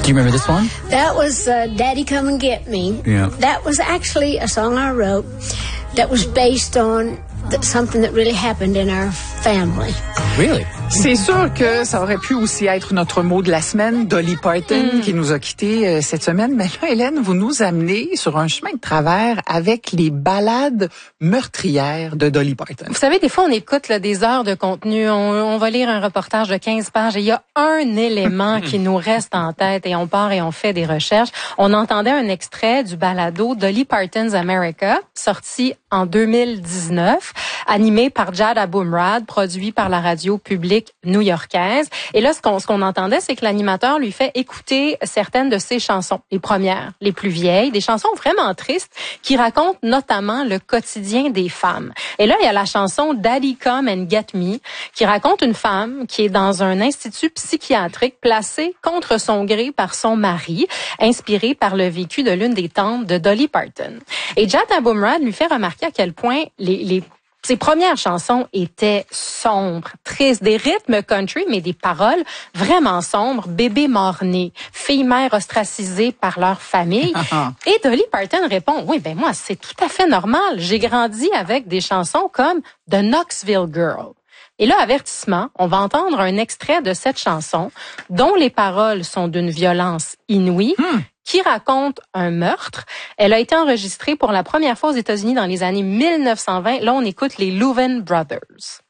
Do you remember this one? That was Daddy Come and Get Me. Yeah. That was actually a song I wrote that was based on something that really happened in our family. Really? C'est sûr que ça aurait pu aussi être notre mot de la semaine, Dolly Parton, qui nous a quittés cette semaine. Mais là, Hélène, vous nous amenez sur un chemin de travers avec les ballades meurtrières de Dolly Parton. Vous savez, des fois, on écoute là, des heures de contenu, on va lire un reportage de 15 pages et il y a un élément qui nous reste en tête et on part et on fait des recherches. On entendait un extrait du balado Dolly Parton's America, sorti en 2019, animé par Jad Abumrad, produit par la radio publique new-yorkaise. Et là, ce qu'on entendait, c'est que l'animateur lui fait écouter certaines de ses chansons, les premières, les plus vieilles, des chansons vraiment tristes qui racontent notamment le quotidien des femmes. Et là, il y a la chanson Daddy Come and Get Me qui raconte une femme qui est dans un institut psychiatrique placée contre son gré par son mari, inspirée par le vécu de l'une des tantes de Dolly Parton. Et Jad Abumrad lui fait remarquer à quel point ses premières chansons étaient sombres, tristes, des rythmes country, mais des paroles vraiment sombres. Bébé mort-né, fille-mère ostracisée par leur famille. Et Dolly Parton répond, oui, ben moi, c'est tout à fait normal. J'ai grandi avec des chansons comme The Knoxville Girl. Et là, avertissement, on va entendre un extrait de cette chanson dont les paroles sont d'une violence inouïe, qui raconte un meurtre. Elle a été enregistrée pour la première fois aux États-Unis dans les années 1920. Là, on écoute les Louvin Brothers.